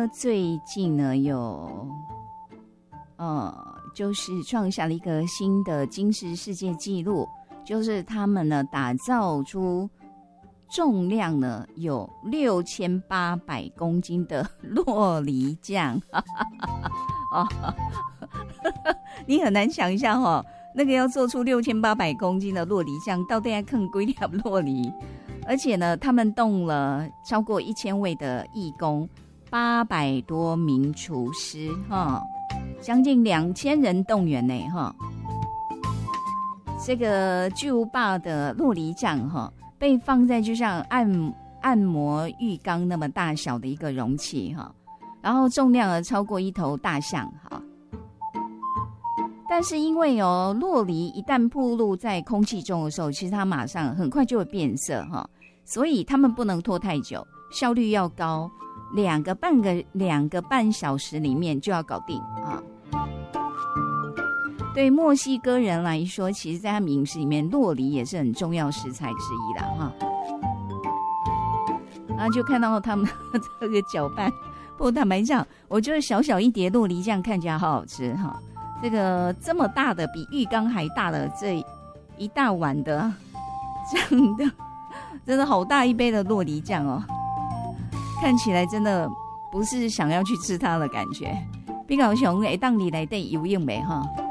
呢，最近呢就是创下了一个新的金氏世界纪录，就是他们呢打造出重量呢有6800公斤的酪梨酱。你很难想象那个要做出6800公斤的酪梨酱，到底要啃几粒酪梨？而且呢，他们动了超过1000位的义工，800多名厨师，将近2000人动员呢，这个巨无霸的酪梨酱被放在就像按摩浴缸那么大小的一个容器然后重量超过1头大象但是因为酪梨一旦暴露在空气中的时候，其实它马上很快就会变色所以他们不能拖太久，效率要高，2个半小时里面就要搞定对墨西哥人来说，其实在他们饮食里面，酪梨也是很重要食材之一啦然后就看到他们这个搅拌，不过坦白讲，我觉得小小一碟酪梨酱看起来好好吃这个这么大的，比浴缸还大的这一大碗的这样的，真的好大一杯的酪梨酱看起来真的不是想要去吃它的感觉。比较熊会当你来对游泳没